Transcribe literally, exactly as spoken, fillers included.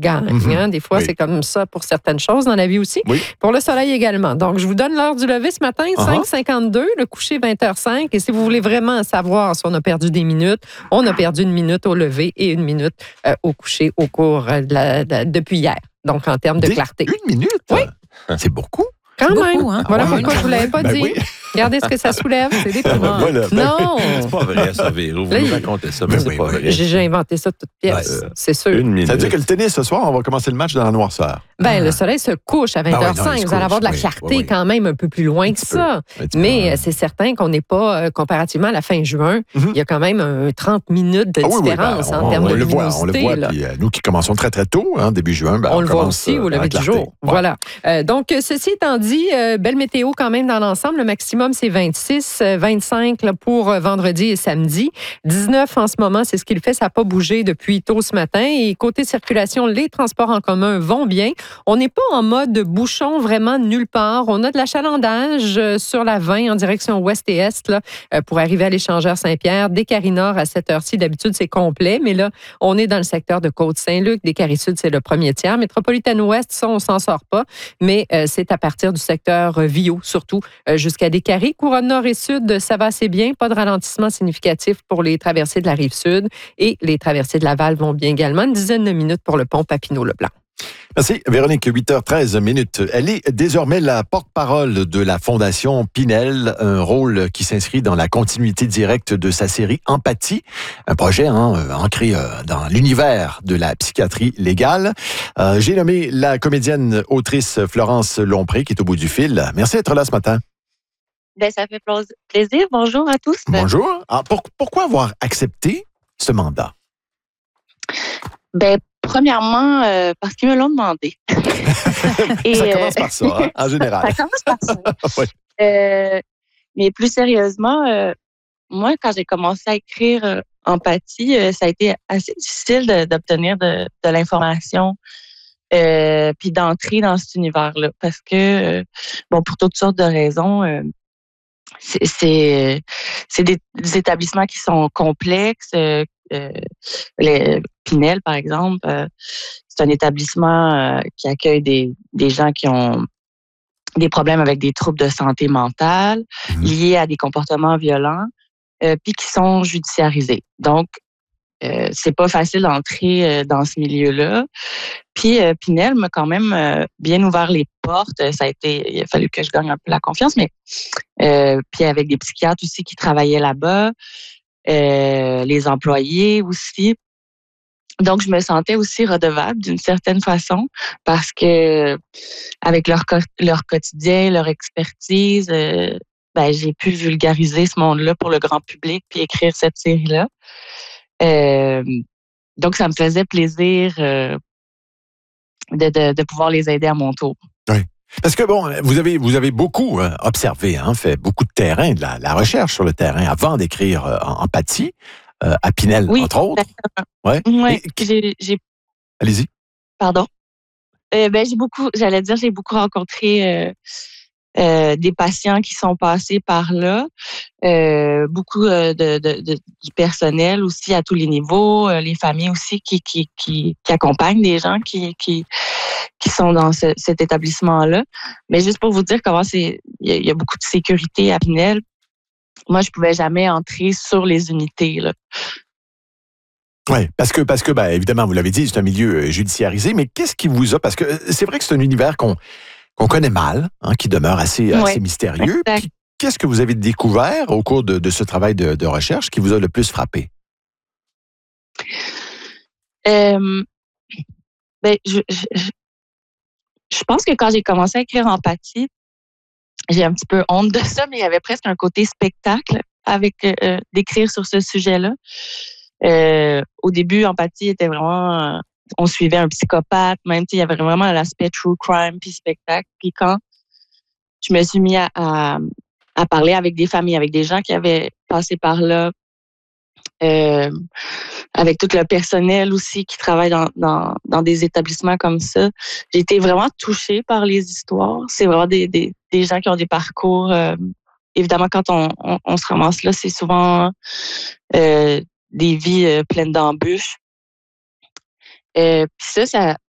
gagne. Mm-hmm. Hein? Des fois, oui. c'est comme ça pour certaines choses dans la vie aussi. Oui. Pour le soleil également. Donc, je vous donne l'heure du lever ce matin, uh-huh. cinq cinquante-deux, le coucher vingt heures zéro cinq. Et si vous voulez vraiment savoir si on a perdu des minutes, on a perdu une minute au lever et une minute euh, au coucher au cours de la, de, depuis hier. Donc, en termes de des, clarté. Une minute? Oui. C'est beaucoup. Quand c'est même. Beaucoup, hein? Voilà Ah ouais, pourquoi je ne vous l'avais pas ben dit. Oui. Regardez ce que ça soulève. C'est déprimant. Voilà, ben non. C'est pas vrai, ça, Véro. Vous Là, nous il... racontez ça, mais ben c'est oui, pas oui. vrai. J'ai, j'ai inventé ça de toute pièce. Ouais, euh, c'est sûr. Une minute. Ça veut dire que le tennis, ce soir, on va commencer le match dans la noirceur. Ben, ah. le soleil se couche à vingt heures zéro cinq. Ben oui, non, vous allez avoir de la oui, clarté oui, oui. quand même un peu plus loin que ça. Mais euh, c'est certain qu'on n'est pas, euh, comparativement à la fin juin, mm-hmm. il y a quand même un trente minutes de ah, oui, différence oui, ben, en on, termes on de le luminosité. voit, on le voit. Là. Puis, euh, nous qui commençons très, très tôt, hein, début juin, ben, on, on le voit commence aussi au euh, lever du jour. Ouais. Voilà. Euh, donc, ceci étant dit, euh, belle météo quand même dans l'ensemble. Le maximum, c'est vingt-six, vingt-cinq là, pour vendredi et samedi. dix-neuf en ce moment, c'est ce qu'il fait. Ça n'a pas bougé depuis tôt ce matin. Et côté circulation, les transports en commun vont bien. On n'est pas en mode bouchon vraiment nulle part. On a de l'achalandage sur la vingt en direction ouest et est là, pour arriver à l'échangeur Saint-Pierre. Descaries-Nord, à cette heure-ci, d'habitude, c'est complet. Mais là, on est dans le secteur de Côte-Saint-Luc. Descaries-Sud, c'est le premier tiers. Métropolitaine Ouest, ça, on s'en sort pas. Mais euh, c'est à partir du secteur euh, Viau, surtout, euh, jusqu'à Descaries. Couronne Nord et Sud, ça va assez bien. Pas de ralentissement significatif pour les traversées de la Rive-Sud. Et les traversées de Laval vont bien également. Une dizaine de minutes pour le pont Papineau-Leblanc. Merci, Véronique. huit heures treize minutes. Elle est désormais la porte-parole de la Fondation Pinel, un rôle qui s'inscrit dans la continuité directe de sa série Empathie, un projet hein, ancré dans l'univers de la psychiatrie légale. Euh, j'ai nommé la comédienne autrice Florence Lompré qui est au bout du fil. Merci d'être là ce matin. Ben, ça fait plaisir. Bonjour à tous. Bonjour. Ah, pour, pourquoi avoir accepté ce mandat? Ben, premièrement, euh, parce qu'ils me l'ont demandé. Et, ça commence par ça, hein, en général. Ça commence par ça. Oui. euh, mais plus sérieusement, euh, moi, quand j'ai commencé à écrire euh, Empathie, euh, ça a été assez difficile de, d'obtenir de, de l'information euh, puis d'entrer dans cet univers-là. Parce que, euh, bon, pour toutes sortes de raisons, euh, c'est, c'est, c'est des, des établissements qui sont complexes. Euh, euh, les Pinel, par exemple, euh, c'est un établissement euh, qui accueille des, des gens qui ont des problèmes avec des troubles de santé mentale mmh. liés à des comportements violents, euh, puis qui sont judiciarisés. Donc, euh, c'est pas facile d'entrer euh, dans ce milieu-là. Puis euh, Pinel m'a quand même euh, bien ouvert les portes. Ça a été, il a fallu que je gagne un peu la confiance, mais euh, puis avec des psychiatres aussi qui travaillaient là-bas, euh, les employés aussi. Donc, je me sentais aussi redevable d'une certaine façon parce que avec leur leur quotidien, leur expertise, euh, ben j'ai pu vulgariser ce monde-là pour le grand public puis écrire cette série-là. Euh, donc, ça me faisait plaisir euh, de, de, de pouvoir les aider à mon tour. Oui. Parce que, bon, vous avez, vous avez beaucoup euh, observé, hein, fait beaucoup de terrain, de la, la recherche sur le terrain avant d'écrire euh, Empathie, euh, à Pinel, oui, entre autres. Oui, ouais, Et, j'ai, j'ai... Allez-y. Pardon. Euh, ben, j'ai beaucoup, j'allais dire, j'ai beaucoup rencontré euh, euh, des patients qui sont passés par là, euh, beaucoup euh, de, de, de, du personnel aussi à tous les niveaux, euh, les familles aussi qui, qui, qui, qui accompagnent des gens qui, qui, qui sont dans ce, cet établissement-là. Mais juste pour vous dire comment c'est, il y, y a beaucoup de sécurité à Pinel. Moi, je pouvais jamais entrer sur les unités, là. Oui, parce que, parce que ben, évidemment, vous l'avez dit, c'est un milieu judiciarisé, mais qu'est-ce qui vous a... Parce que c'est vrai que c'est un univers qu'on, qu'on connaît mal, hein, qui demeure assez, ouais, assez mystérieux. Puis, qu'est-ce que vous avez découvert au cours de, de ce travail de, de recherche qui vous a le plus frappé? Euh, ben, je, je, je pense que quand j'ai commencé à écrire Empathie, j'ai un petit peu honte de ça, mais il y avait presque un côté spectacle avec euh, d'écrire sur ce sujet-là. Euh, au début, Empathie était vraiment... Euh, on suivait un psychopathe, même, il y avait vraiment l'aspect true crime puis spectacle. Puis quand je me suis mis à, à, à parler avec des familles, avec des gens qui avaient passé par là, euh, avec tout le personnel aussi qui travaille dans, dans, dans des établissements comme ça, j'ai été vraiment touchée par les histoires. C'est vraiment des, des, des gens qui ont des parcours... Euh, évidemment, quand on, on, on se ramasse là, c'est souvent... Euh, des vies euh, pleines d'embûches. Euh, Puis ça, ça,